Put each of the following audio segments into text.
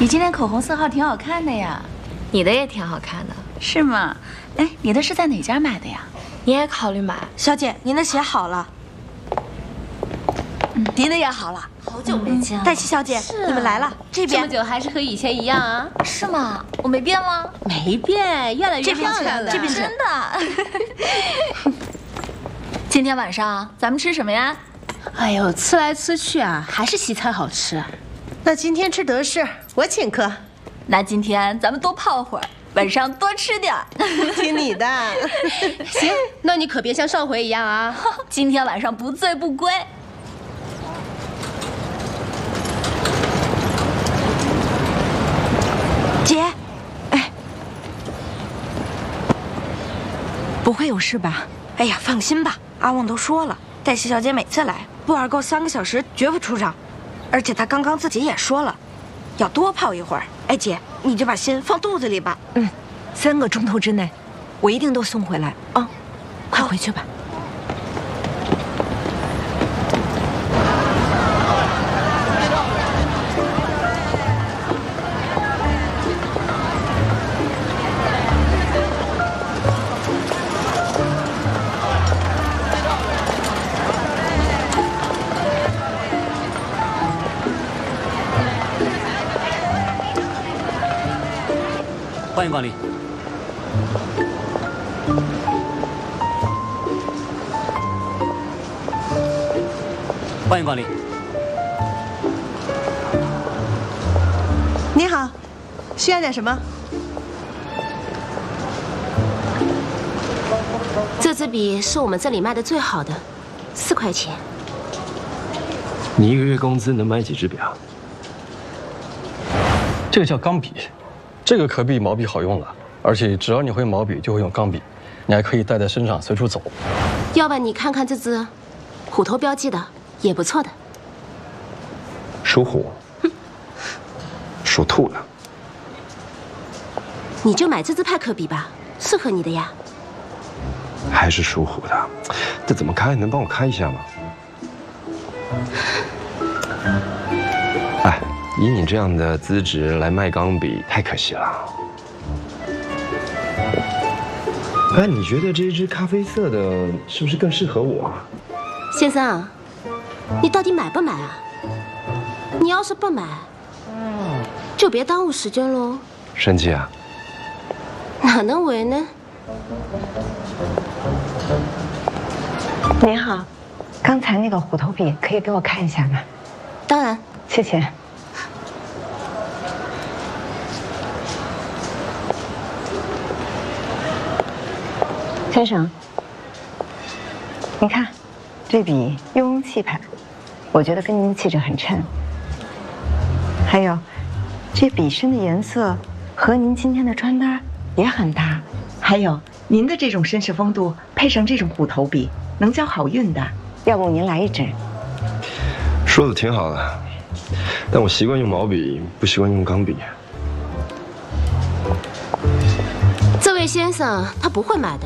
你今天口红色号挺好看的呀， 你的也挺好看的， 是吗？哎，你的是在哪家买的呀？ 你也考虑买？ 小姐，您的鞋好了，您的也好了。 好久没见了。 黛西小姐，你们来了，这边。 这么久还是和以前一样啊？ 是吗？我没变吗？ 没变，越来越漂亮了。 这边真的。今天晚上咱们吃什么呀？ 哎呦，吃来吃去啊，还是西餐好吃。 那今天吃德式，我请客。 那今天咱们多泡会儿，晚上多吃点儿。 听你的。 行，那你可别像上回一样啊。 今天晚上不醉不归。 姐，哎，不会有事吧？哎呀，放心吧，阿旺都说了，黛西小姐每次来不玩够3个小时绝不出场，而且她刚刚自己也说了，要多泡一会儿。哎，姐，你就把心放肚子里吧。 3个钟头之内，我一定都送回来啊！快回去吧。 欢迎光临。欢迎光临。 你好，需要点什么？ 这支笔是我们这里卖的最好的，4块钱。 你一个月工资能买几支笔啊？ 这个叫钢笔，这个可比毛笔好用了，而且只要你会毛笔，就会用钢笔，你还可以带在身上随处走。 要不然你看看这支，虎头标记的，也不错的。 属虎，属兔的。 你就买这支派克笔吧，适合你的呀。 还是属虎的，这怎么开？能帮我开一下吗？哎，以你这样的资质来卖钢笔，太可惜了。哎，你觉得这支咖啡色的是不是更适合我？ 先生，你到底买不买啊？你要是不买，就别耽误时间喽。 生气啊？ 哪能为呢？ 您好，刚才那个虎头笔可以给我看一下吗？ 当然， 谢谢。先生，您看，这笔雍容气派，我觉得跟您的气质很衬。还有，这笔身的颜色和您今天的穿搭也很搭。还有，您的这种绅士风度配上这种虎头笔，能交好运的。要不您来一支？ 说的挺好的，但我习惯用毛笔，不习惯用钢笔。 这位先生他不会买的。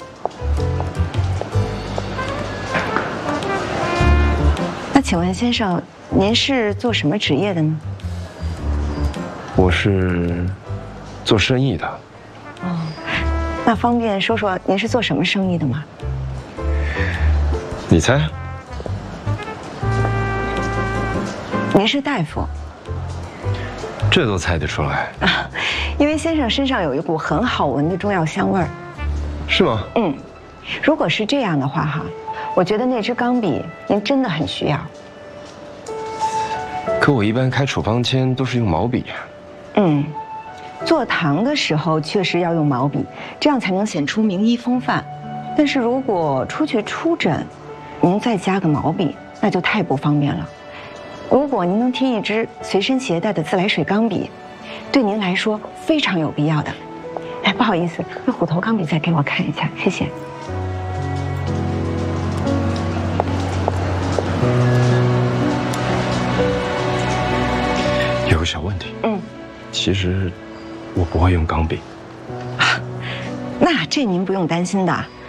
那请问先生，您是做什么职业的呢？ 我是做生意的。 哦，那方便说说您是做什么生意的吗？ 你猜？ 您是大夫。 这都猜得出来啊？因为先生身上有一股很好闻的中药香味儿。 是吗？ 如果是这样的话哈，我觉得那支钢笔您真的很需要。 可我一般开处方签都是用毛笔。 做糖的时候确实要用毛笔，这样才能显出名医风范。但是如果出去出诊，您再加个毛笔，那就太不方便了。如果您能添一支随身携带的自来水钢笔，对您来说非常有必要的。哎，不好意思，那虎头钢笔再给我看一下，谢谢。 有个小问题。其实我不会用钢笔。 那这您不用担心的。